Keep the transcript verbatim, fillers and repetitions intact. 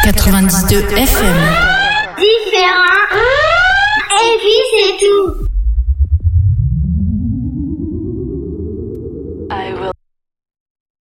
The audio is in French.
quatre-vingt-dix-deux F M. Différent. Et puis c'est tout.